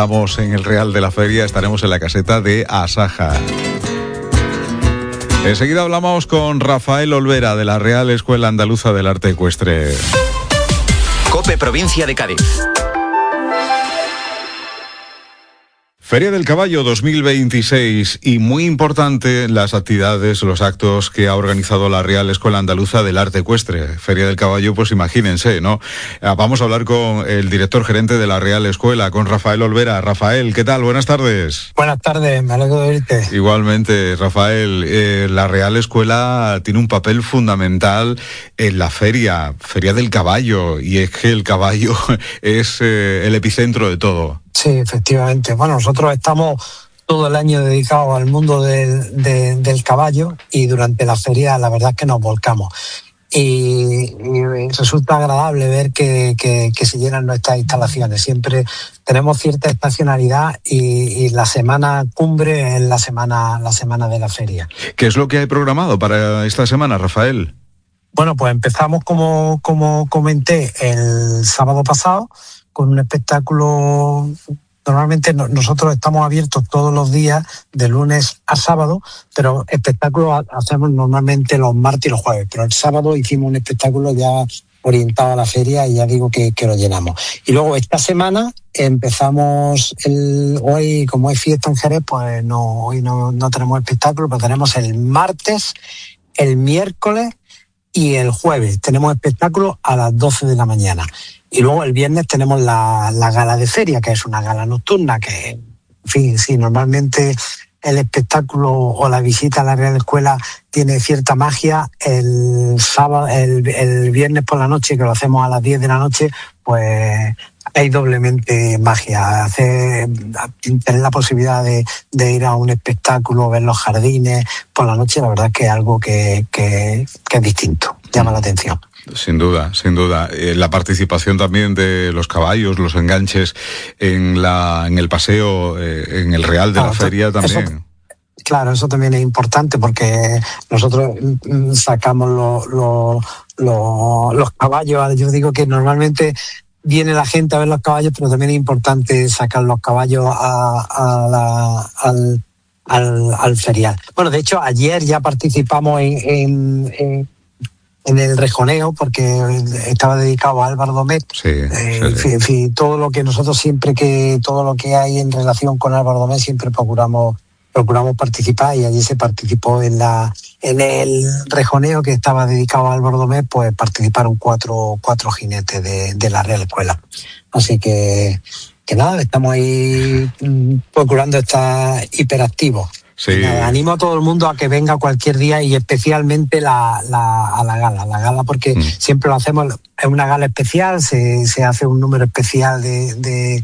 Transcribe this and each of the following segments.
estamos en el Real de la Feria, estaremos en la caseta de Asaja. Enseguida hablamos con Rafael Olvera, de la Real Escuela Andaluza del Arte Ecuestre. COPE Provincia de Cádiz. Feria del Caballo 2026, y muy importante las actividades, los actos que ha organizado la Real Escuela Andaluza del Arte Ecuestre. Feria del Caballo, pues imagínense, ¿no? Vamos a hablar con el director gerente de la Real Escuela, con Rafael Olvera. Rafael, ¿qué tal? Buenas tardes. Buenas tardes, me alegro de oírte. Igualmente, Rafael, la Real Escuela tiene un papel fundamental en la Feria del Caballo, y es que el caballo es el epicentro de todo. Sí, efectivamente. Bueno, nosotros estamos todo el año dedicados al mundo del caballo, y durante la feria la verdad es que nos volcamos. Y resulta agradable ver que se llenan nuestras instalaciones. Siempre tenemos cierta estacionalidad, y la semana cumbre es la semana de la feria. ¿Qué es lo que hay programado para esta semana, Rafael? Bueno, pues empezamos, como comenté, el sábado pasado, con un espectáculo. Normalmente nosotros estamos abiertos todos los días, de lunes a sábado, pero espectáculos hacemos normalmente los martes y los jueves. Pero el sábado hicimos un espectáculo ya orientado a la feria, y ya digo que lo llenamos. Y luego esta semana empezamos, hoy como es fiesta en Jerez, pues hoy no tenemos espectáculo, pero tenemos el martes, el miércoles y el jueves. Tenemos espectáculo a las 12 de la mañana. Y luego el viernes tenemos la gala de feria, que es una gala nocturna, que, en fin, sí, normalmente el espectáculo o la visita a la Real Escuela tiene cierta magia. El sábado, el viernes por la noche, que lo hacemos a las 10 de la noche, pues hay doblemente magia. Tener la posibilidad de ir a un espectáculo, ver los jardines por la noche, la verdad es que es algo que es distinto, llama la atención. Sin duda, sin duda. La participación también de los caballos, los enganches en el paseo, en el Real de la Feria también. Eso también es importante, porque nosotros sacamos los caballos. Yo digo que normalmente viene la gente a ver los caballos, pero también es importante sacar los caballos al ferial. Bueno, de hecho, ayer ya participamos en el rejoneo, porque estaba dedicado a Álvaro Domet. Sí. En fin, todo lo que nosotros todo lo que hay en relación con Álvaro Domet, siempre procuramos participar, y allí se participó en el rejoneo que estaba dedicado a Álvaro Domet. Pues participaron cuatro jinetes de la Real Escuela. Así que nada, estamos ahí procurando estar hiperactivos. Sí. Nada, animo a todo el mundo a que venga cualquier día, y especialmente a la gala, porque siempre lo hacemos. Es una gala especial, se hace un número especial de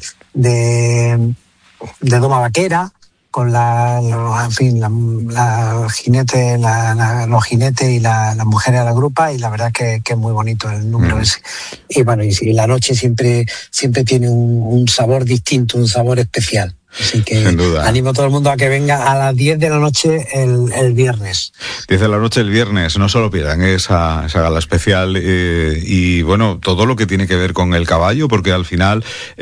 doma vaquera, con los jinetes y las mujeres a la grupa, y la verdad que es muy bonito el número ese. Y bueno, y la noche siempre tiene un sabor distinto, un sabor especial. Así que animo a todo el mundo a que venga a las 10 de la noche el viernes. 10 de la noche el viernes, no se lo pierdan esa gala especial, y bueno, todo lo que tiene que ver con el caballo, porque al final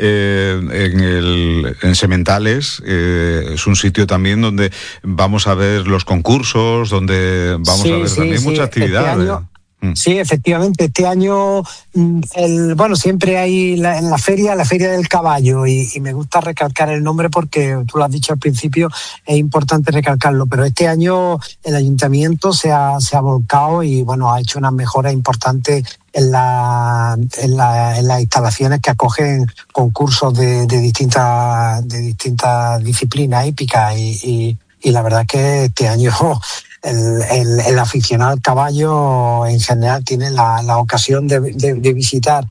en Sementales es un sitio también donde vamos a ver los concursos, donde vamos a ver también mucha actividad. Sí, efectivamente, este año siempre hay en la feria del caballo, y me gusta recalcar el nombre porque tú lo has dicho al principio, es importante recalcarlo, pero este año el ayuntamiento se ha volcado, y bueno, ha hecho unas mejoras importantes en las instalaciones que acogen concursos de distintas disciplinas hípicas, y la verdad es que este año el aficionado al caballo en general tiene la ocasión de visitar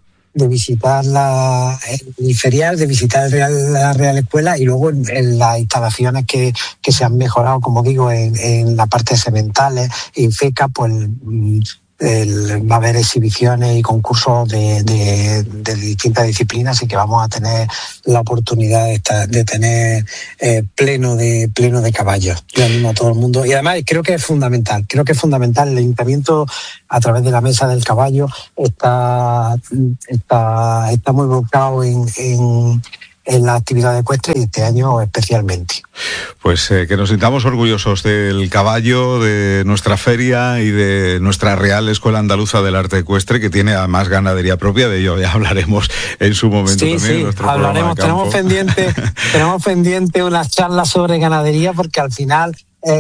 el ferial, de visitar la Real Escuela, y luego en las instalaciones que se han mejorado, como digo, en la parte de sementales, en FECA, pues va a haber exhibiciones y concursos de distintas disciplinas, y que vamos a tener la oportunidad de tener pleno de caballos. Yo animo a todo el mundo, y además creo que es fundamental el ayuntamiento, a través de la Mesa del Caballo, está muy volcado en en la actividad ecuestre y este año especialmente. Pues que nos sintamos orgullosos del caballo, de nuestra feria y de nuestra Real Escuela Andaluza del Arte Ecuestre, que tiene además ganadería propia. De ello ya hablaremos en su momento también. Sí, en nuestro hablaremos. Tenemos pendiente unas charlas sobre ganadería, porque al final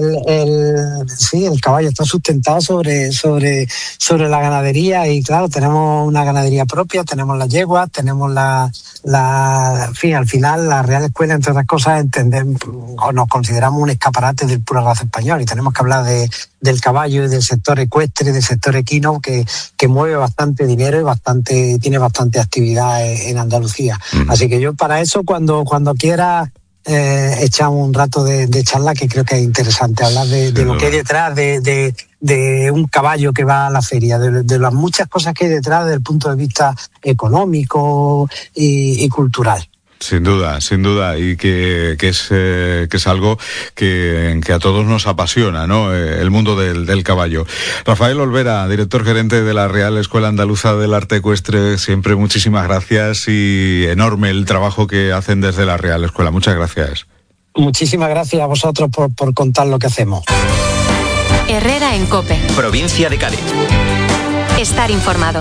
el caballo está sustentado sobre la ganadería, y claro, tenemos una ganadería propia, tenemos las yeguas, tenemos al final la Real Escuela, entre otras cosas, entendemos o nos consideramos un escaparate del pura raza español, y tenemos que hablar del caballo y del sector ecuestre y del sector equino, que mueve bastante dinero y tiene bastante actividad en Andalucía. Así que yo, para eso, cuando quiera, echamos un rato de charla, que creo que es interesante hablar de lo que hay detrás de un caballo que va a la feria, de las muchas cosas que hay detrás desde el punto de vista económico y cultural. Sin duda, y que es algo que a todos nos apasiona, ¿no? El mundo del caballo. Rafael Olvera, director gerente de la Real Escuela Andaluza del Arte Ecuestre, siempre muchísimas gracias, y enorme el trabajo que hacen desde la Real Escuela. Muchas gracias. Muchísimas gracias a vosotros por contar lo que hacemos. Herrera en COPE. Provincia de Cádiz. Estar informado.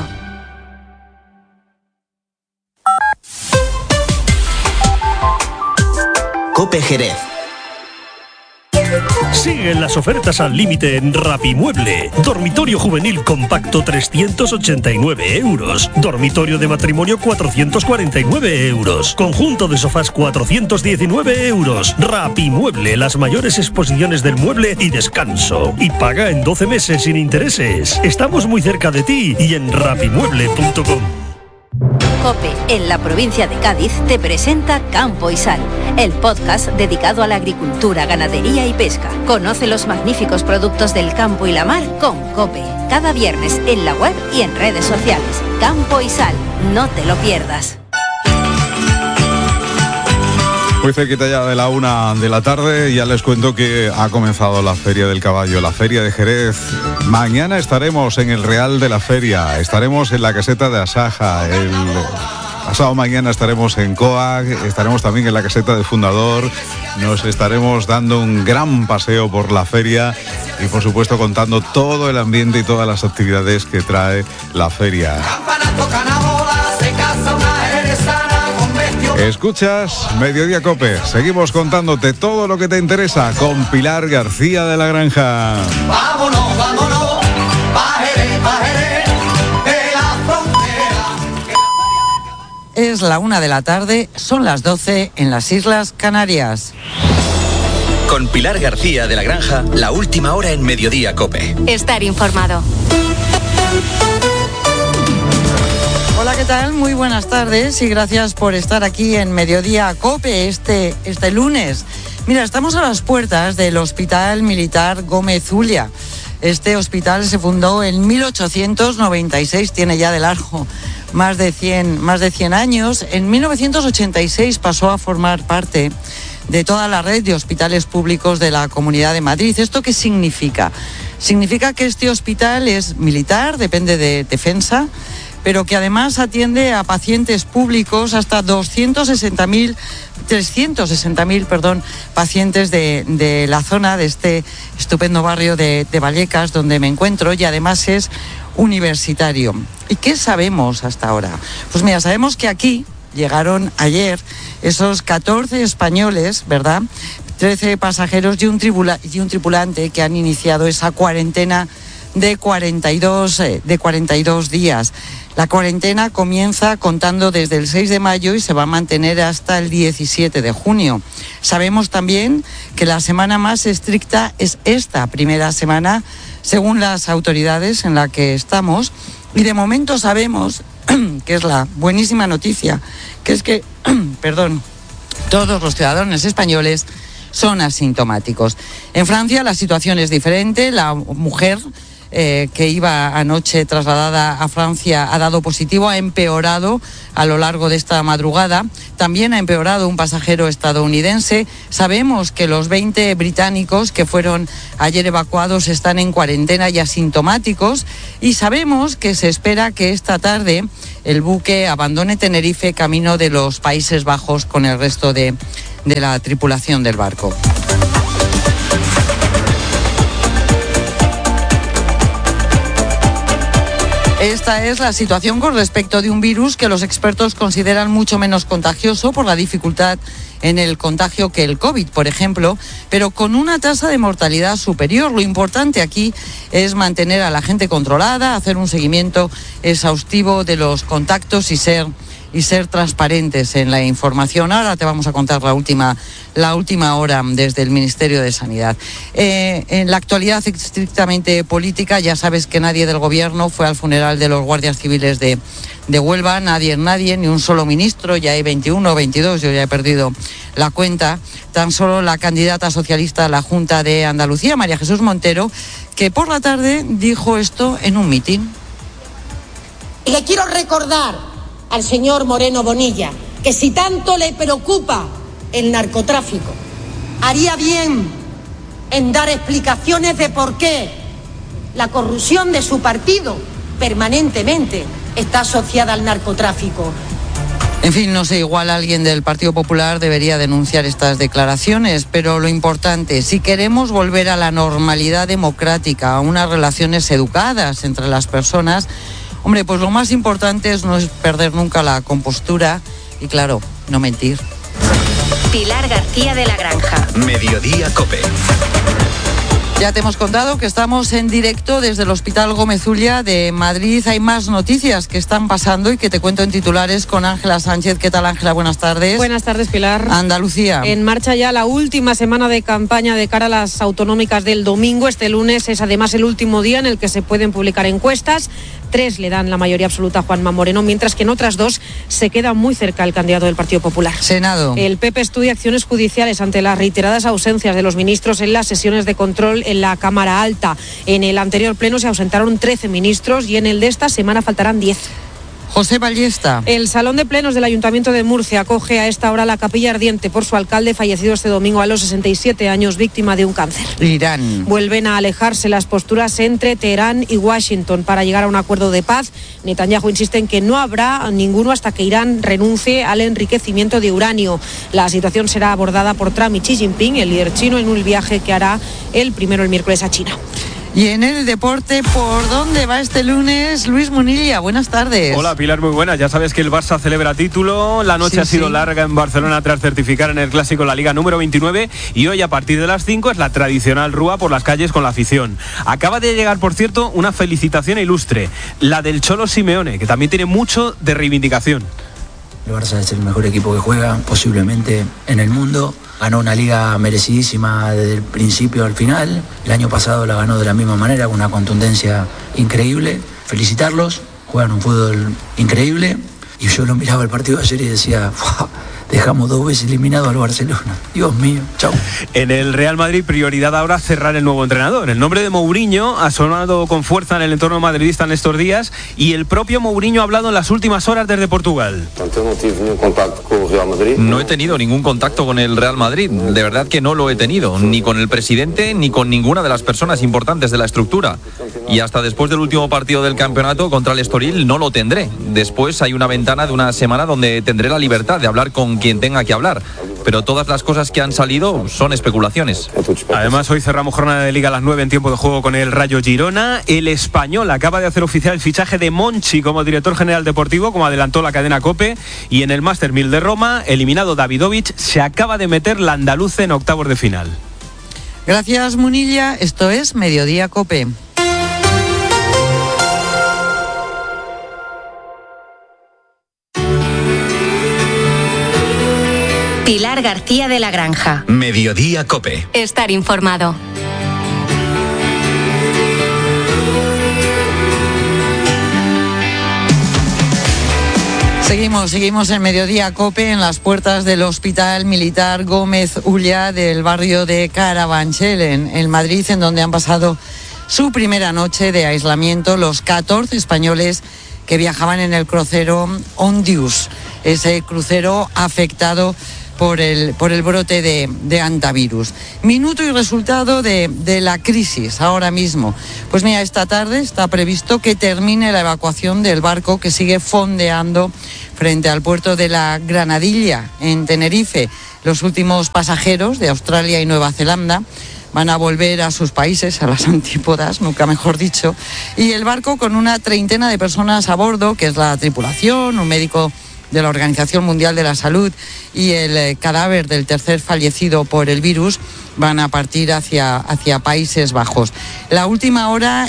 COPE Jerez. Siguen las ofertas al límite en Rapimueble. Dormitorio juvenil compacto 389 euros. Dormitorio de matrimonio 449 euros. Conjunto de sofás 419 euros. Rapimueble, las mayores exposiciones del mueble y descanso. Y paga en 12 meses sin intereses. Estamos muy cerca de ti y en rapimueble.com. COPE, en la provincia de Cádiz, te presenta Campo y Sal, el podcast dedicado a la agricultura, ganadería y pesca. Conoce los magníficos productos del campo y la mar con COPE. Cada viernes en la web y en redes sociales. Campo y Sal, no te lo pierdas. Muy cerquita ya de la 1 de la tarde, ya les cuento que ha comenzado la Feria del Caballo, la Feria de Jerez. Mañana estaremos en el Real de la Feria, estaremos en la Caseta de Asaja, el pasado mañana estaremos en Coag, estaremos también en la Caseta del Fundador, nos estaremos dando un gran paseo por la feria y, por supuesto, contando todo el ambiente y todas las actividades que trae la feria. Escuchas Mediodía COPE. Seguimos contándote todo lo que te interesa con Pilar García de la Granja. Vámonos, vámonos, Jerez, de la frontera. Es la 1 de la tarde, son las 12 en las Islas Canarias. Con Pilar García de la Granja, la última hora en Mediodía COPE. Estar informado. Hola, ¿qué tal? Muy buenas tardes y gracias por estar aquí en Mediodía COPE este lunes. Mira, estamos a las puertas del Hospital Militar Gómez Zulia. Este hospital se fundó en 1896, tiene ya de largo más de 100 años. En 1986 pasó a formar parte de toda la red de hospitales públicos de la Comunidad de Madrid. ¿Esto qué significa? Significa que este hospital es militar, depende de Defensa, pero que además atiende a pacientes públicos, hasta 360.000 pacientes de la zona, de este estupendo barrio de Vallecas, donde me encuentro, y además es universitario. ¿Y qué sabemos hasta ahora? Pues mira, sabemos que aquí llegaron ayer esos 14 españoles, ¿verdad?, 13 pasajeros y un tripulante que han iniciado esa cuarentena de 42 días. La cuarentena comienza contando desde el 6 de mayo y se va a mantener hasta el 17 de junio. Sabemos también que la semana más estricta es esta primera semana, según las autoridades en la que estamos, y de momento sabemos, que es la buenísima noticia, que es que, todos los ciudadanos españoles son asintomáticos. En Francia la situación es diferente. La mujer que iba anoche trasladada a Francia ha dado positivo, ha empeorado a lo largo de esta madrugada. También ha empeorado un pasajero estadounidense. Sabemos que los 20 británicos que fueron ayer evacuados están en cuarentena y asintomáticos, y sabemos que se espera que esta tarde el buque abandone Tenerife camino de los Países Bajos con el resto de la tripulación del barco. Esta es la situación con respecto de un virus que los expertos consideran mucho menos contagioso por la dificultad en el contagio que el COVID, por ejemplo, pero con una tasa de mortalidad superior. Lo importante aquí es mantener a la gente controlada, hacer un seguimiento exhaustivo de los contactos y ser transparentes en la información. Ahora te vamos a contar la última hora desde el Ministerio de Sanidad. En la actualidad estrictamente política, ya sabes que nadie del Gobierno fue al funeral de los guardias civiles de Huelva, nadie, ni un solo ministro, ya hay 21 o 22, yo ya he perdido la cuenta. Tan solo la candidata socialista a la Junta de Andalucía, María Jesús Montero, que por la tarde dijo esto en un mitin. Y le quiero recordar al señor Moreno Bonilla que si tanto le preocupa el narcotráfico, haría bien en dar explicaciones de por qué la corrupción de su partido permanentemente está asociada al narcotráfico. En fin, no sé, igual alguien del Partido Popular debería denunciar estas declaraciones, pero lo importante, si queremos volver a la normalidad democrática, a unas relaciones educadas entre las personas, hombre, pues lo más importante es no perder nunca la compostura y, claro, no mentir. Pilar García de la Granja. Mediodía COPE. Ya te hemos contado que estamos en directo desde el Hospital Gómez Ulla de Madrid. Hay más noticias que están pasando y que te cuento en titulares con Ángela Sánchez. ¿Qué tal, Ángela? Buenas tardes. Buenas tardes, Pilar. Andalucía. En marcha ya la última semana de campaña de cara a las autonómicas del domingo. Este lunes es además el último día en el que se pueden publicar encuestas. 3 le dan la mayoría absoluta a Juanma Moreno, mientras que en otras 2 se queda muy cerca el candidato del Partido Popular. Senado. El PP estudia acciones judiciales ante las reiteradas ausencias de los ministros en las sesiones de control en la Cámara Alta. En el anterior pleno se ausentaron 13 ministros y en el de esta semana faltarán 10. José Ballesta. El Salón de Plenos del Ayuntamiento de Murcia acoge a esta hora la capilla ardiente por su alcalde, fallecido este domingo a los 67 años, víctima de un cáncer. Irán. Vuelven a alejarse las posturas entre Teherán y Washington para llegar a un acuerdo de paz. Netanyahu insiste en que no habrá ninguno hasta que Irán renuncie al enriquecimiento de uranio. La situación será abordada por Trump y Xi Jinping, el líder chino, en un viaje que hará el miércoles a China. Y en el deporte, ¿por dónde va este lunes? Luis Munilla, buenas tardes. Hola, Pilar, muy buenas. Ya sabes que el Barça celebra título. La noche ha sido larga en Barcelona tras certificar en el Clásico la Liga número 29 y hoy a partir de las 5 es la tradicional rúa por las calles con la afición. Acaba de llegar, por cierto, una felicitación ilustre, la del Cholo Simeone, que también tiene mucho de reivindicación. El Barça es el mejor equipo que juega posiblemente en el mundo. Ganó una liga merecidísima desde el principio al final. El año pasado la ganó de la misma manera, con una contundencia increíble. Felicitarlos, juegan un fútbol increíble. Y yo lo miraba el partido de ayer y decía, dejamos 2 veces eliminado al Barcelona. Dios mío, chao. En el Real Madrid, prioridad ahora cerrar el nuevo entrenador. El nombre de Mourinho ha sonado con fuerza en el entorno madridista en estos días y el propio Mourinho ha hablado en las últimas horas desde Portugal. No he tenido ningún contacto con el Real Madrid, de verdad que no lo he tenido, ni con el presidente ni con ninguna de las personas importantes de la estructura. Y hasta después del último partido del campeonato contra el Estoril no lo tendré. Después hay una ventana de una semana donde tendré la libertad de hablar con quien tenga que hablar. Pero todas las cosas que han salido son especulaciones. Además, hoy cerramos jornada de Liga a las 9 en tiempo de juego con el Rayo Girona. El Español acaba de hacer oficial el fichaje de Monchi como director general deportivo, como adelantó la cadena COPE. Y en el Master 1000 de Roma, eliminado Davidovich, se acaba de meter la andaluza en octavos de final. Gracias, Munilla. Esto es Mediodía COPE. Pilar García de la Granja. Mediodía COPE. Estar informado. Seguimos en Mediodía COPE en las puertas del Hospital Militar Gómez Ulla del barrio de Carabanchel, en Madrid, en donde han pasado su primera noche de aislamiento los 14 españoles que viajaban en el crucero Ondius, ese crucero afectado por el brote de hantavirus. Minuto y resultado de la crisis ahora mismo. Pues mira, esta tarde está previsto que termine la evacuación del barco que sigue fondeando frente al puerto de la Granadilla, en Tenerife. Los últimos pasajeros de Australia y Nueva Zelanda van a volver a sus países, a las antípodas, nunca mejor dicho, y el barco con una treintena de personas a bordo, que es la tripulación, un médico de la Organización Mundial de la Salud y el cadáver del tercer fallecido por el virus, van a partir hacia Países Bajos. La última hora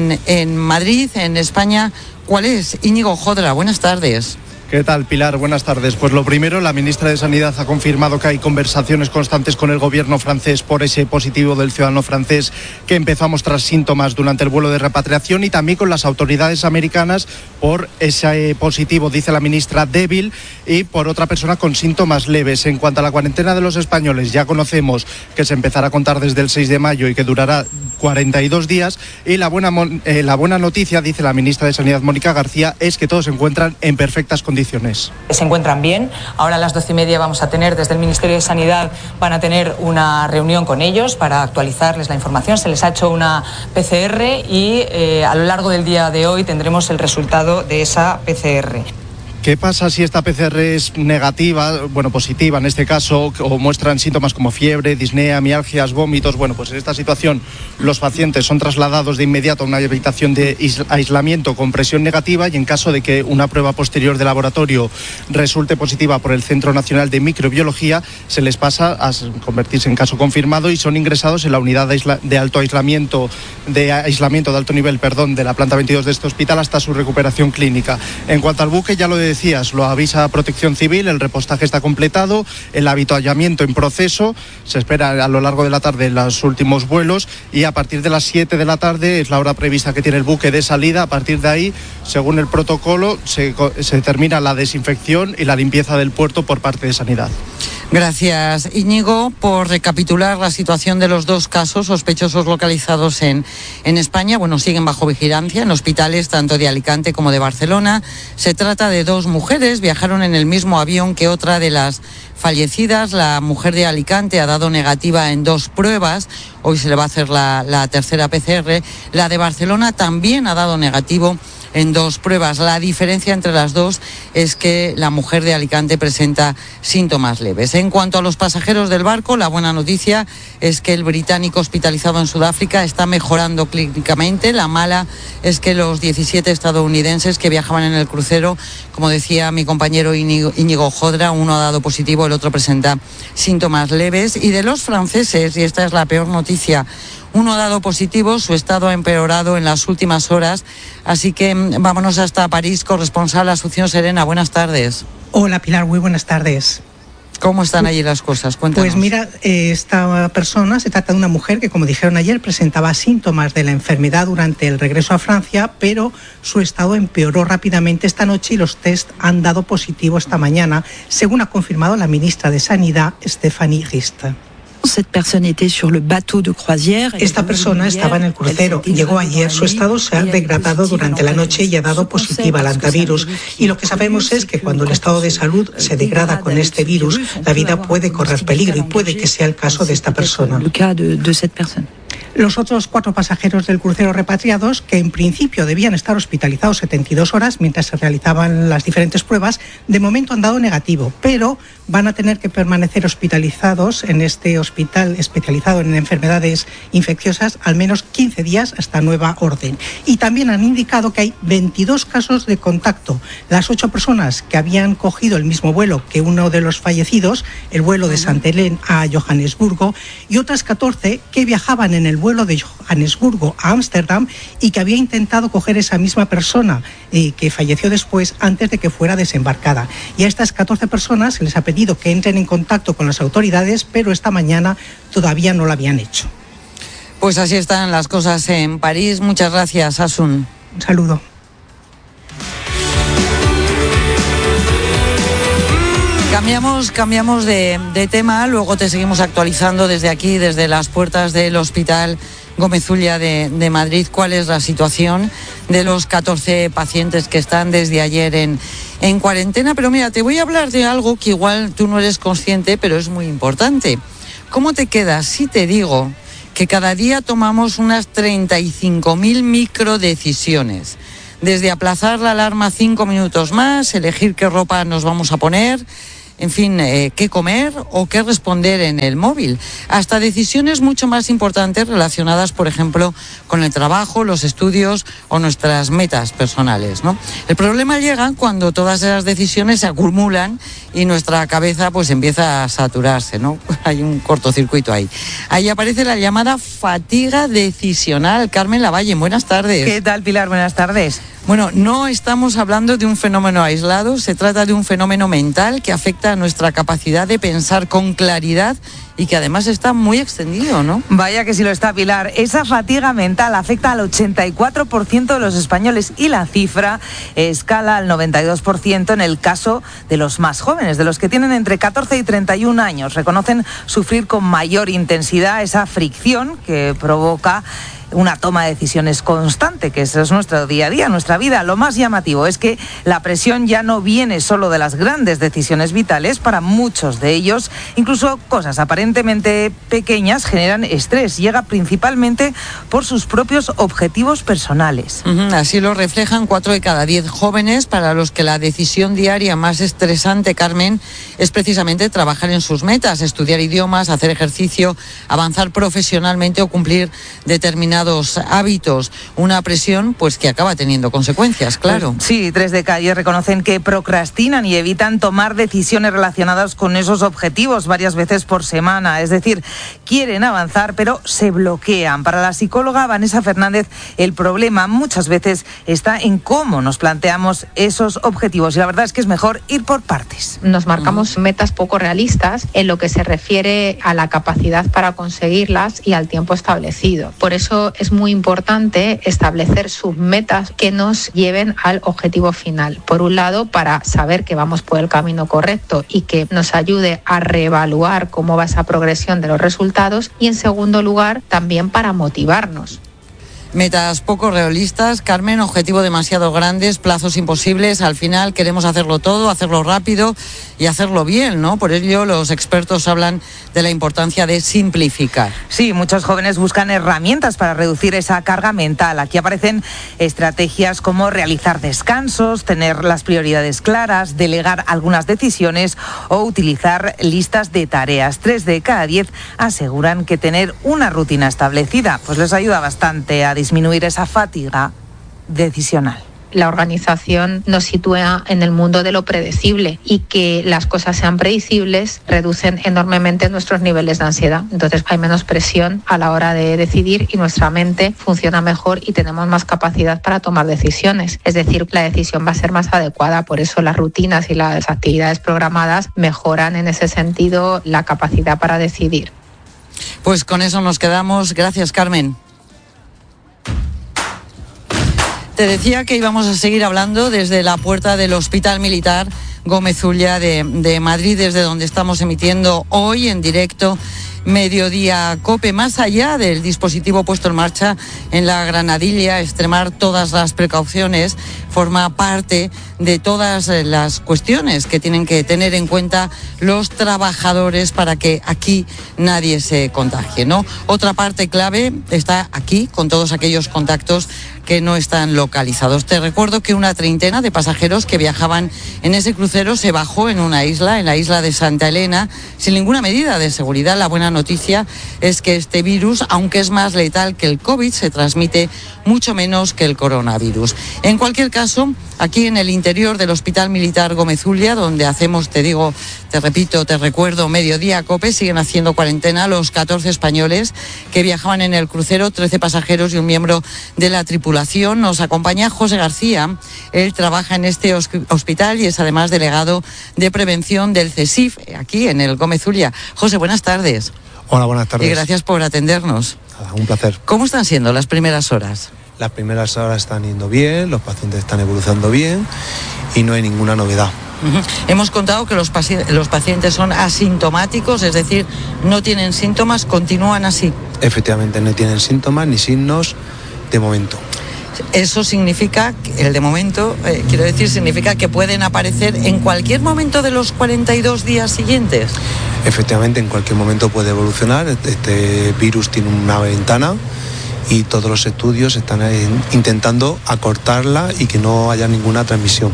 en Madrid, en España, ¿cuál es? Íñigo Jodra, buenas tardes. ¿Qué tal, Pilar? Buenas tardes. Pues lo primero, la ministra de Sanidad ha confirmado que hay conversaciones constantes con el gobierno francés por ese positivo del ciudadano francés que empezó a mostrar síntomas durante el vuelo de repatriación, y también con las autoridades americanas por ese positivo, dice la ministra, débil, y por otra persona con síntomas leves. En cuanto a la cuarentena de los españoles, ya conocemos que se empezará a contar desde el 6 de mayo y que durará 42 días. Y la buena noticia, dice la ministra de Sanidad, Mónica García, es que todos se encuentran en perfectas condiciones. Se encuentran bien. Ahora a las 12:30 vamos a tener, desde el Ministerio de Sanidad, van a tener una reunión con ellos para actualizarles la información. Se les ha hecho una PCR y a lo largo del día de hoy tendremos el resultado de esa PCR. ¿Qué pasa si esta PCR es negativa, positiva en este caso, o muestran síntomas como fiebre, disnea, mialgias, vómitos? Bueno, pues en esta situación los pacientes son trasladados de inmediato a una habitación de aislamiento con presión negativa, y en caso de que una prueba posterior de laboratorio resulte positiva por el Centro Nacional de Microbiología, se les pasa a convertirse en caso confirmado y son ingresados en la unidad de aislamiento de alto nivel, de la planta 22 de este hospital hasta su recuperación clínica. En cuanto al buque, ya lo decías, lo avisa Protección Civil, el repostaje está completado, el avituallamiento en proceso, se espera a lo largo de la tarde los últimos vuelos, y a partir de las 7 de la tarde es la hora prevista que tiene el buque de salida. A partir de ahí, según el protocolo, se termina la desinfección y la limpieza del puerto por parte de Sanidad. Gracias, Íñigo. Por recapitular la situación de los dos casos sospechosos localizados en España, siguen bajo vigilancia en hospitales tanto de Alicante como de Barcelona. Se trata de dos mujeres, viajaron en el mismo avión que otra de las fallecidas. La mujer de Alicante ha dado negativa en 2 pruebas, hoy se le va a hacer la tercera PCR. La de Barcelona también ha dado negativo en 2 pruebas. La diferencia entre las dos es que la mujer de Alicante presenta síntomas leves. En cuanto a los pasajeros del barco, la buena noticia es que el británico hospitalizado en Sudáfrica está mejorando clínicamente. La mala es que los 17 estadounidenses que viajaban en el crucero, como decía mi compañero Íñigo Jodra, uno ha dado positivo, el otro presenta síntomas leves. Y de los franceses, y esta es la peor noticia, uno ha dado positivo, su estado ha empeorado en las últimas horas, así que vámonos hasta París. Corresponsal Asunción Serena, buenas tardes. Hola Pilar, muy buenas tardes. ¿Cómo están allí las cosas? Cuéntanos. Pues mira, esta persona se trata de una mujer que, como dijeron ayer, presentaba síntomas de la enfermedad durante el regreso a Francia, pero su estado empeoró rápidamente esta noche y los test han dado positivo esta mañana, según ha confirmado la ministra de Sanidad, Stéphanie Rist. Esta persona estaba en el crucero, llegó ayer, su estado se ha degradado durante la noche y ha dado positiva al hantavirus. Y lo que sabemos es que cuando el estado de salud se degrada con este virus, la vida puede correr peligro, y puede que sea el caso de esta persona. Los otros 4 pasajeros del crucero repatriados, que en principio debían estar hospitalizados 72 horas mientras se realizaban las diferentes pruebas, de momento han dado negativo, pero van a tener que permanecer hospitalizados en este hospital especializado en enfermedades infecciosas al menos 15 días hasta nueva orden. Y también han indicado que hay 22 casos de contacto. Las 8 personas que habían cogido el mismo vuelo que uno de los fallecidos, el vuelo de Saint-Hélène a Johannesburgo, y otras 14 que viajaban en el vuelo de Johannesburgo a Ámsterdam y que había intentado coger esa misma persona que falleció después antes de que fuera desembarcada. Y a estas 14 personas se les ha pedido que entren en contacto con las autoridades, pero esta mañana todavía no lo habían hecho. Pues así están las cosas en París. Muchas gracias, Asun. Un saludo. Cambiamos de tema, luego te seguimos actualizando desde aquí, desde las puertas del Hospital Gómez Ulla de Madrid, cuál es la situación de los 14 pacientes que están desde ayer en cuarentena. Pero mira, te voy a hablar de algo que igual tú no eres consciente, pero es muy importante. ¿Cómo te quedas si te digo que cada día tomamos unas 35.000 microdecisiones? Desde aplazar la alarma 5 minutos más, elegir qué ropa nos vamos a poner, en fin, qué comer o qué responder en el móvil, hasta decisiones mucho más importantes relacionadas, por ejemplo, con el trabajo, los estudios o nuestras metas personales, ¿no? El problema llega cuando todas esas decisiones se acumulan y nuestra cabeza pues empieza a saturarse, ¿no? Hay un cortocircuito ahí. Ahí aparece la llamada fatiga decisional. Carmen Lavalle, buenas tardes. ¿Qué tal, Pilar? Buenas tardes. Bueno, no estamos hablando de un fenómeno aislado, se trata de un fenómeno mental que afecta a nuestra capacidad de pensar con claridad y que además está muy extendido, ¿no? Vaya que sí lo está, Pilar. Esa fatiga mental afecta al 84% de los españoles y la cifra escala al 92% en el caso de los más jóvenes, de los que tienen entre 14 y 31 años. Reconocen sufrir con mayor intensidad esa fricción que provoca una toma de decisiones constante, que eso es nuestro día a día, nuestra vida. Lo más llamativo es que la presión ya no viene solo de las grandes decisiones vitales. Para muchos de ellos, incluso cosas aparentemente pequeñas generan estrés. Llega principalmente por sus propios objetivos personales. Así lo reflejan 4 de cada 10 jóvenes, para los que la decisión diaria más estresante, Carmen, es precisamente trabajar en sus metas, estudiar idiomas, hacer ejercicio, avanzar profesionalmente o cumplir determinados hábitos. Una presión pues que acaba teniendo consecuencias, claro. Sí, 3 de cada 10 reconocen que procrastinan y evitan tomar decisiones relacionadas con esos objetivos varias veces por semana. Es decir, quieren avanzar pero se bloquean. Para la psicóloga Vanessa Fernández, el problema muchas veces está en cómo nos planteamos esos objetivos, y la verdad es que es mejor ir por partes. Nos marcamos metas poco realistas en lo que se refiere a la capacidad para conseguirlas y al tiempo establecido. Por eso es muy importante establecer submetas que nos lleven al objetivo final. Por un lado, para saber que vamos por el camino correcto y que nos ayude a reevaluar cómo va esa progresión de los resultados, y en segundo lugar, también para motivarnos. Metas poco realistas, Carmen, objetivos demasiado grandes, plazos imposibles. Al final queremos hacerlo todo, hacerlo rápido y hacerlo bien, ¿no? Por ello los expertos hablan de la importancia de simplificar. Sí, muchos jóvenes buscan herramientas para reducir esa carga mental. Aquí aparecen estrategias como realizar descansos, tener las prioridades claras, delegar algunas decisiones o utilizar listas de tareas. 3 de cada 10 aseguran que tener una rutina establecida pues les ayuda bastante a disminuir esa fatiga decisional. La organización nos sitúa en el mundo de lo predecible, y que las cosas sean predecibles reducen enormemente nuestros niveles de ansiedad. Entonces hay menos presión a la hora de decidir y nuestra mente funciona mejor y tenemos más capacidad para tomar decisiones. Es decir, la decisión va a ser más adecuada. Por eso las rutinas y las actividades programadas mejoran en ese sentido la capacidad para decidir. Pues con eso nos quedamos. Gracias, Carmen. Te decía que íbamos a seguir hablando desde la puerta del Hospital Militar Gómez Ulla de Madrid, desde donde estamos emitiendo hoy en directo Mediodía COPE. Más allá del dispositivo puesto en marcha en la Granadilla, extremar todas las precauciones forma parte de todas las cuestiones que tienen que tener en cuenta los trabajadores para que aquí nadie se contagie, ¿no? Otra parte clave está aquí, con todos aquellos contactos que no están localizados. Te recuerdo que una treintena de pasajeros que viajaban en ese crucero se bajó en una isla, en la isla de Santa Elena, sin ninguna medida de seguridad. La buena noticia es que este virus, aunque es más letal que el COVID, se transmite mucho menos que el coronavirus. En cualquier caso, aquí en el interior del Hospital Militar Gómez Ulla, donde hacemos, te digo, te repito, te recuerdo, Mediodía COPE, siguen haciendo cuarentena los 14 españoles que viajaban en el crucero, 13 pasajeros y un miembro de la tripulación. Nos acompaña José García. Él trabaja en este hospital y es además delegado de prevención del CSIF, aquí en el Gómez Ulla. José, buenas tardes. Hola, buenas tardes. Y gracias por atendernos. Un placer. ¿Cómo están siendo las primeras horas? Las primeras horas están yendo bien, los pacientes están evolucionando bien y no hay ninguna novedad. Hemos contado que los pacientes son asintomáticos, es decir, no tienen síntomas, continúan así. Efectivamente, no tienen síntomas ni signos de momento. Eso significa, el de momento, quiero decir, significa que pueden aparecer en cualquier momento de los 42 días siguientes. Efectivamente, en cualquier momento puede evolucionar. Este virus tiene una ventana y todos los estudios están intentando acortarla y que no haya ninguna transmisión.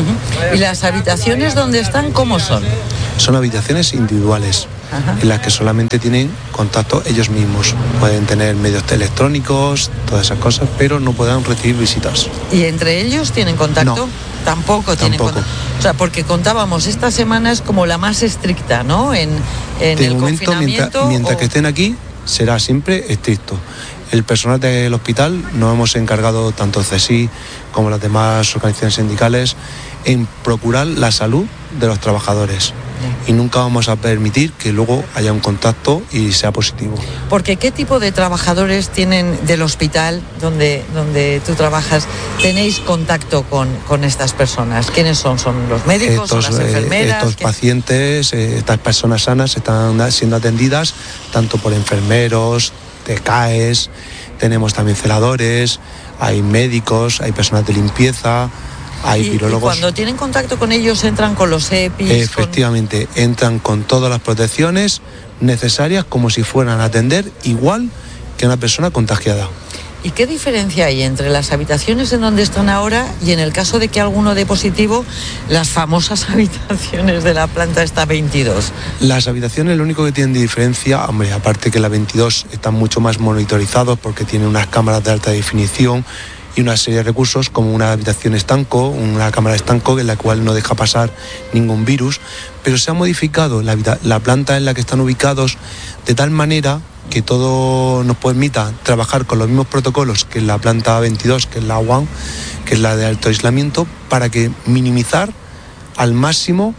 ¿Y las habitaciones donde están, cómo son? Son habitaciones individuales. En las que solamente tienen contacto ellos mismos. Pueden tener medios electrónicos, todas esas cosas, pero no podrán recibir visitas. ¿Y entre ellos tienen contacto? No. Tampoco tienen contacto. O sea, porque contábamos, esta semana es como la más estricta, ¿no? En de el momento, confinamiento. mientras que estén aquí, será siempre estricto. El personal del hospital nos hemos encargado, tanto CSI como las demás organizaciones sindicales, en procurar la salud de los trabajadores. Y nunca vamos a permitir que luego haya un contacto y sea positivo. Porque ¿qué tipo de trabajadores tienen del hospital donde tú trabajas? ¿Tenéis contacto con estas personas? ¿Quiénes son? ¿Son los médicos o las enfermeras? Estos pacientes, estas personas sanas están siendo atendidas tanto por enfermeros, TCAES, tenemos también celadores, hay médicos, hay personal de limpieza, hay virólogos. ¿Y cuando tienen contacto con ellos entran con los EPIs? Efectivamente, entran con todas las protecciones necesarias como si fueran a atender igual que una persona contagiada. ¿Y qué diferencia hay entre las habitaciones en donde están ahora y en el caso de que alguno dé positivo, las famosas habitaciones de la planta esta 22? Las habitaciones lo único que tienen de diferencia, hombre, aparte que la 22 están mucho más monitorizados porque tiene unas cámaras de alta definición y una serie de recursos como una habitación estanco, una cámara estanco en la cual no deja pasar ningún virus, pero se ha modificado la planta en la que están ubicados de tal manera que todo nos permita trabajar con los mismos protocolos que en la planta 22, que es la UAM, que es la de alto aislamiento, para que minimizar al máximo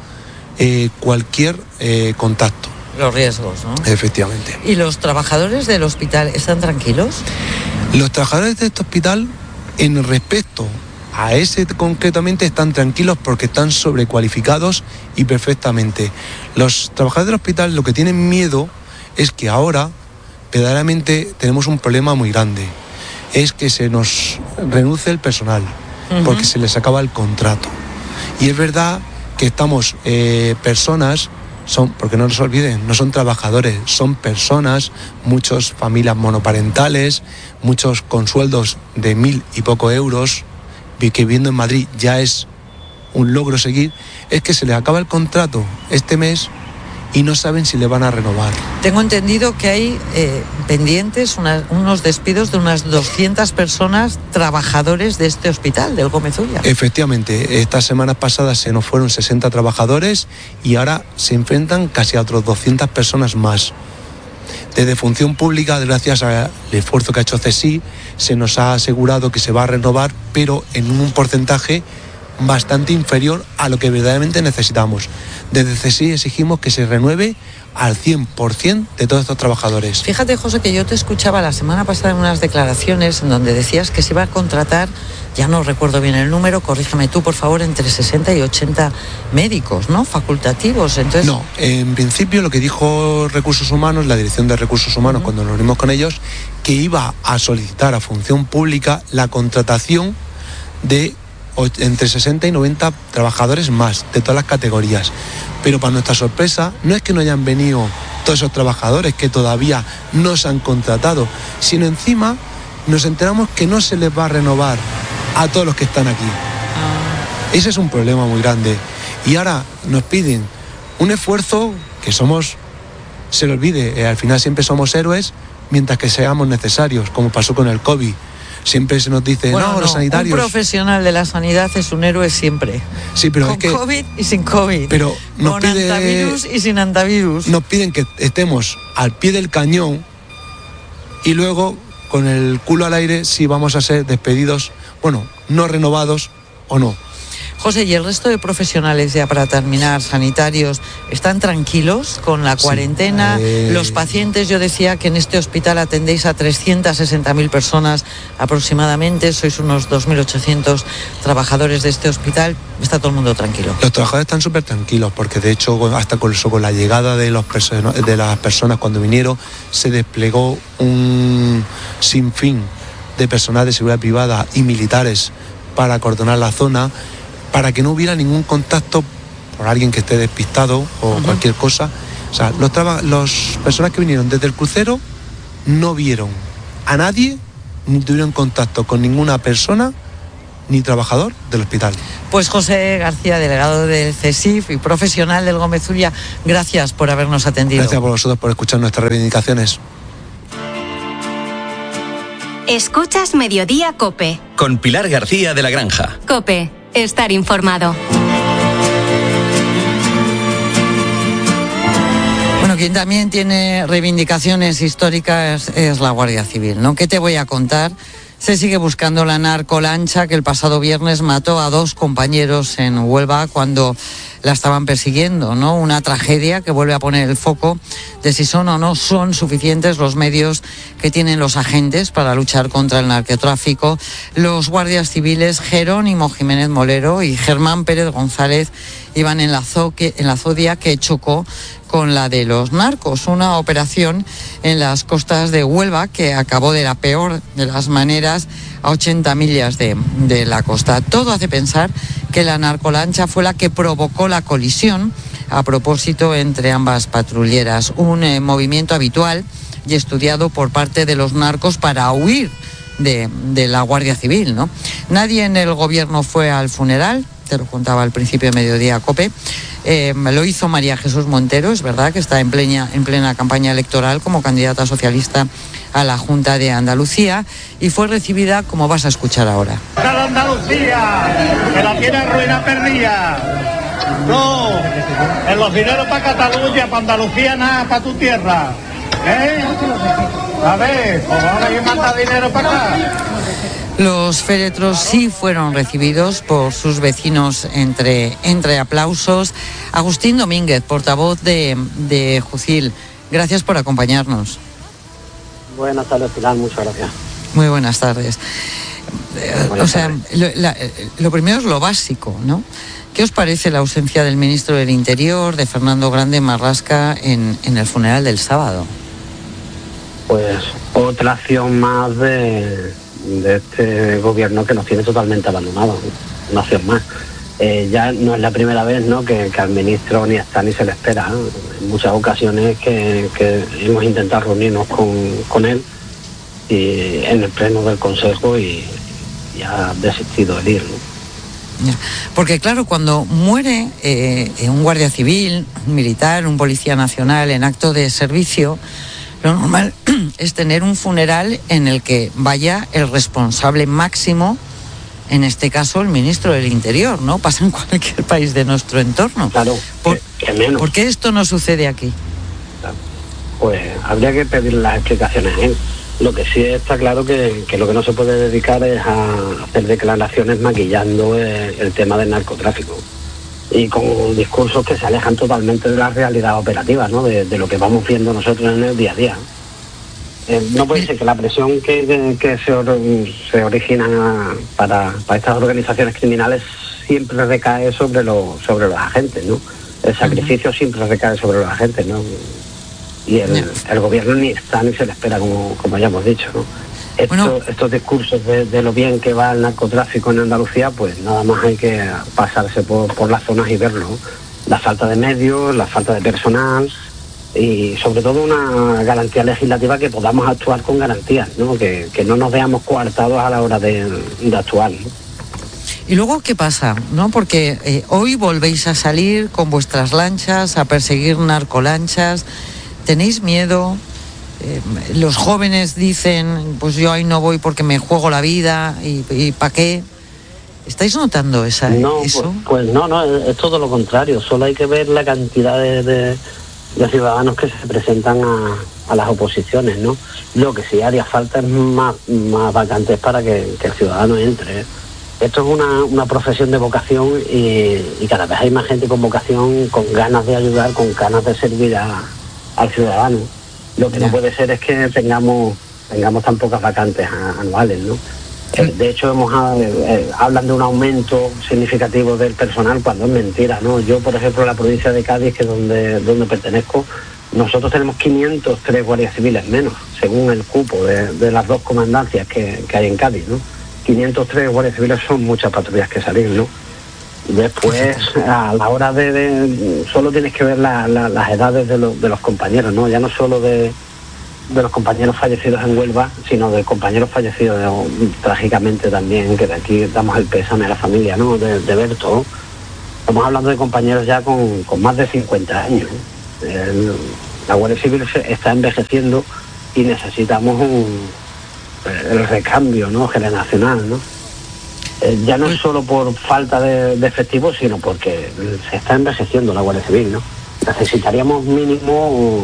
cualquier contacto. Los riesgos, ¿no? Efectivamente. ¿Y los trabajadores del hospital están tranquilos? Los trabajadores de este hospital, en respecto a ese concretamente, están tranquilos porque están sobrecualificados y perfectamente. Los trabajadores del hospital lo que tienen miedo es que ahora, verdaderamente, tenemos un problema muy grande. Es que se nos reduce el personal, porque se les acaba el contrato. Y es verdad que estamos personas, porque no nos olviden, no son trabajadores, son personas, muchas familias monoparentales, muchos con sueldos de 1.000 y poco euros, que viviendo en Madrid ya es un logro seguir, es que se les acaba el contrato este mes y no saben si le van a renovar. Tengo entendido que hay pendientes unos despidos de unas 200 personas, trabajadores de este hospital, del Gómez Ulla. Efectivamente, estas semanas pasadas se nos fueron 60 trabajadores y ahora se enfrentan casi a otros 200 personas más. Desde Función Pública, gracias al esfuerzo que ha hecho CSI, se nos ha asegurado que se va a renovar, pero en un porcentaje bastante inferior a lo que verdaderamente necesitamos. Desde CSI exigimos que se renueve al 100% de todos estos trabajadores. Fíjate, José, que yo te escuchaba la semana pasada en unas declaraciones en donde decías que se iba a contratar, ya no recuerdo bien el número, corrígeme tú, por favor, entre 60 y 80 médicos, ¿no? Facultativos. Entonces... No, en principio lo que dijo Recursos Humanos, la Dirección de Recursos Humanos, cuando nos reunimos con ellos, que iba a solicitar a Función Pública la contratación de entre 60 y 90 trabajadores más, de todas las categorías. Pero para nuestra sorpresa, no es que no hayan venido todos esos trabajadores que todavía no se han contratado, sino encima nos enteramos que no se les va a renovar a todos los que están aquí. Ese es un problema muy grande. Y ahora nos piden un esfuerzo que somos, se le olvide, al final siempre somos héroes mientras que seamos necesarios, como pasó con el COVID. Siempre se nos dice, bueno, no, los sanitarios... Un profesional de la sanidad es un héroe siempre. Sí, pero con es que... COVID y sin COVID. Pero nos con pide, antivirus y sin antivirus. Nos piden que estemos al pie del cañón y luego, con el culo al aire, si vamos a ser despedidos, bueno, no renovados o no. José, ¿y el resto de profesionales, ya para terminar, sanitarios, están tranquilos con la cuarentena? Los pacientes, yo decía que en este hospital atendéis a 360.000 personas aproximadamente, sois unos 2.800 trabajadores de este hospital, ¿está todo el mundo tranquilo? Los trabajadores están súper tranquilos porque de hecho hasta con la llegada de las personas cuando vinieron se desplegó un sinfín de personal de seguridad privada y militares para acordonar la zona, para que no hubiera ningún contacto por alguien que esté despistado o cualquier cosa. O sea, las personas que vinieron desde el crucero no vieron a nadie, ni tuvieron contacto con ninguna persona ni trabajador del hospital. Pues José García, delegado del CSIF y profesional del Gómez Ulla, gracias por habernos atendido. Gracias por vosotros por escuchar nuestras reivindicaciones. Escuchas Mediodía COPE. Con Pilar García de la Granja. COPE. Estar informado. Bueno, quien también tiene reivindicaciones históricas es la Guardia Civil, ¿no? ¿Qué te voy a contar? Se sigue buscando la narcolancha que el pasado viernes mató a 2 compañeros en Huelva cuando la estaban persiguiendo, ¿no? Una tragedia que vuelve a poner el foco de si son o no son suficientes los medios que tienen los agentes para luchar contra el narcotráfico. Los guardias civiles Jerónimo Jiménez Molero y Germán Pérez González iban en la Zodia que chocó con la de los narcos, una operación en las costas de Huelva que acabó de la peor de las maneras a 80 millas de la costa. Todo hace pensar que la narcolancha fue la que provocó la colisión a propósito entre ambas patrulleras, un movimiento habitual y estudiado por parte de los narcos para huir de la Guardia Civil, ¿no? Nadie en el gobierno fue al funeral, te lo contaba al principio de Mediodía COPE. Lo hizo María Jesús Montero, es verdad que está en plena campaña electoral como candidata socialista a la Junta de Andalucía y fue recibida como vas a escuchar ahora. ¡Cada Andalucía! ¡Que la tiene ruina perdida! No, en los dineros para Cataluña, para Andalucía nada, para tu tierra. A ver, pues ahora que manda dinero para acá. Los féretros sí fueron recibidos por sus vecinos entre aplausos. Agustín Domínguez, portavoz de Jucil, gracias por acompañarnos. Buenas tardes, Pilar, muchas gracias. Muy buenas tardes. Lo primero es lo básico, ¿no? ¿Qué os parece la ausencia del ministro del Interior, de Fernando Grande Marlasca, en el funeral del sábado? Pues otra acción más de este gobierno que nos tiene totalmente abandonados, una acción más. Ya no es la primera vez, ¿no?, que al ministro ni está ni se le espera, ¿no? En muchas ocasiones que hemos intentado reunirnos con él y en el pleno del Consejo y ha desistido de ir, ¿no? Porque claro, cuando muere un guardia civil, un militar, un policía nacional en acto de servicio, lo normal es tener un funeral en el que vaya el responsable máximo, en este caso el ministro del Interior, ¿no? Pasa en cualquier país de nuestro entorno. Claro, ¿Por qué esto no sucede aquí? Pues habría que pedir las explicaciones a él. Lo que sí está claro que lo que no se puede dedicar es a hacer declaraciones maquillando el tema del narcotráfico y con discursos que se alejan totalmente de la realidad operativa, ¿no? De lo que vamos viendo nosotros en el día a día. No puede ser que la presión que se origina para estas organizaciones criminales siempre recae sobre los agentes, ¿no? El sacrificio siempre recae sobre los agentes, ¿no? Y el gobierno ni está ni se le espera, como ya hemos dicho, ¿no? Estos discursos de lo bien que va el narcotráfico en Andalucía, pues nada más hay que pasarse por las zonas y verlo. La falta de medios, la falta de personal y sobre todo una garantía legislativa que podamos actuar con garantías, ¿no? Que no nos veamos coartados a la hora de actuar, ¿no? Y luego, ¿qué pasa? ¿No? Porque hoy volvéis a salir con vuestras lanchas, a perseguir narcolanchas. ¿Tenéis miedo? Los jóvenes dicen, pues yo ahí no voy porque me juego la vida y ¿para qué? ¿Estáis notando eso? Pues no, es todo lo contrario. Solo hay que ver la cantidad de ciudadanos que se presentan a las oposiciones, ¿no? Lo que sí haría falta es más vacantes para que el ciudadano entre. Esto es una profesión de vocación y cada vez hay más gente con vocación, con ganas de ayudar, con ganas de servir al ciudadano. Lo que no puede ser es que tengamos tan pocas vacantes anuales, ¿no? De hecho, hablan de un aumento significativo del personal cuando es mentira, ¿no? Yo, por ejemplo, en la provincia de Cádiz, que es donde pertenezco, nosotros tenemos 503 guardias civiles menos, según el cupo de las 2 comandancias que hay en Cádiz, ¿no? 503 guardias civiles son muchas patrullas que salir, ¿no? Después, a la hora solo tienes que ver las edades de los compañeros, ¿no? Ya no solo de los compañeros fallecidos en Huelva, sino de compañeros fallecidos trágicamente también, que de aquí damos el pésame a la familia, ¿no? De ver todo. Estamos hablando de compañeros ya con más de 50 años. La Guardia Civil está envejeciendo y necesitamos el recambio, ¿no? Generacional, ¿no? Ya no es solo por falta de efectivos, sino porque se está envejeciendo la Guardia Civil, ¿no? Necesitaríamos mínimo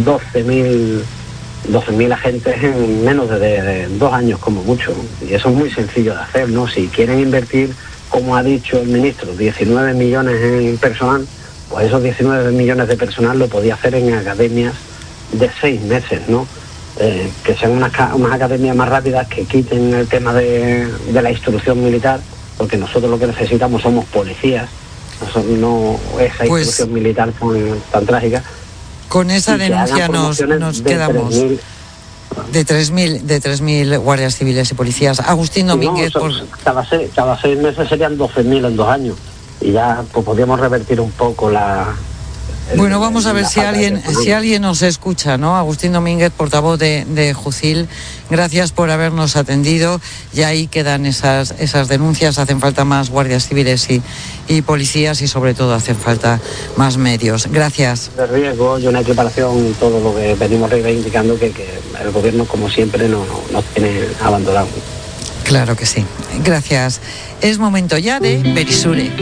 12.000 agentes en menos de 2 años como mucho, y eso es muy sencillo de hacer, ¿no? Si quieren invertir, como ha dicho el ministro, 19 millones en personal, pues esos 19 millones de personal lo podía hacer en academias de 6 meses, ¿no? Que sean unas academias más rápidas, que quiten el tema de la instrucción militar, porque nosotros lo que necesitamos somos policías, no esa instrucción militar tan trágica. Con esa denuncia nos quedamos. De 3.000 guardias civiles y policías. Agustín Domínguez... Cada 6 meses serían 12.000 en 2 años. Y ya pues, podríamos revertir un poco Bueno, vamos a ver si alguien nos escucha, ¿no? Agustín Domínguez, portavoz de Jucil, gracias por habernos atendido. Y ahí quedan esas denuncias. Hacen falta más guardias civiles y policías, y sobre todo hacen falta más medios. Gracias. De riesgo y una equiparación, todo lo que venimos reivindicando, que el gobierno, como siempre, nos tiene abandonado. Claro que sí. Gracias. Es momento ya de Berisure.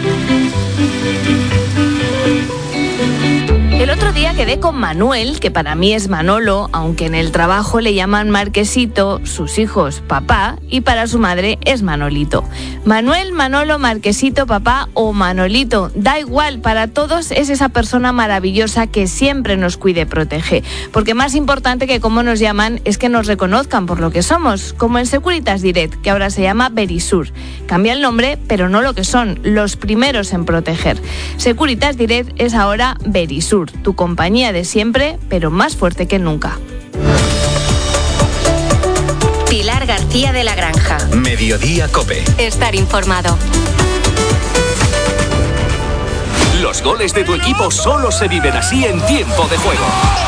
El otro día quedé con Manuel, que para mí es Manolo, aunque en el trabajo le llaman Marquesito, sus hijos Papá, y para su madre es Manolito. Manuel, Manolo, Marquesito, Papá o Manolito, da igual, para todos es esa persona maravillosa que siempre nos cuide y protege. Porque más importante que cómo nos llaman es que nos reconozcan por lo que somos, como en Securitas Direct, que ahora se llama Berisur. Cambia el nombre, pero no lo que son, los primeros en proteger. Securitas Direct es ahora Berisur, tu compañía de siempre, pero más fuerte que nunca. Pilar García de la Granja. Mediodía COPE. Estar informado. Los goles de tu equipo solo se viven así en tiempo de juego.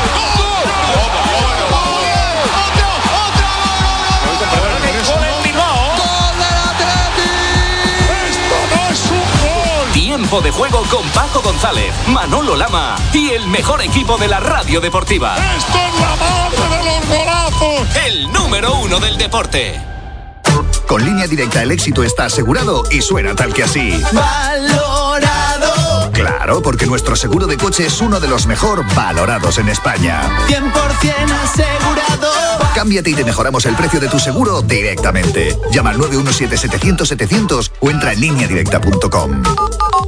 Tiempo de juego con Paco González, Manolo Lama y el mejor equipo de la radio deportiva. ¡Esto es la madre de los golazos! El número 1 del deporte. Con Línea Directa el éxito está asegurado y suena tal que así. ¡Valorado! Claro, porque nuestro seguro de coche es uno de los mejor valorados en España. 100% asegurado. Cámbiate y te mejoramos el precio de tu seguro directamente. Llama al 917-700-700 o entra en lineadirecta.com.